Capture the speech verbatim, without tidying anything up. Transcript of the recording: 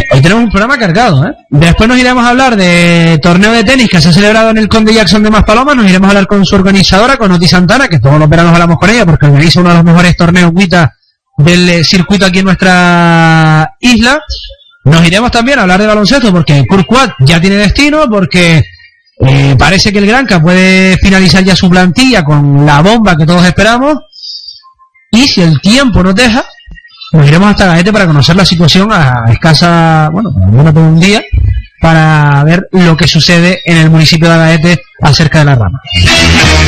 Hoy tenemos un programa cargado, ¿eh? Después nos iremos a hablar de torneo de tenis que se ha celebrado en el Conde Jackson de Maspalomas. Nos iremos a hablar con su organizadora, con Oti Santana, que todos los veranos hablamos con ella porque organiza uno de los mejores torneos WTA del circuito aquí en nuestra isla. Nos iremos también a hablar de baloncesto porque Courtois ya tiene destino, porque eh, parece que el Granca puede finalizar ya su plantilla con la bomba que todos esperamos. Y si el tiempo nos deja, nos iremos hasta Gaete para conocer la situación a escasa, bueno, por un día, para ver lo que sucede en el municipio de Gaete acerca de la rama.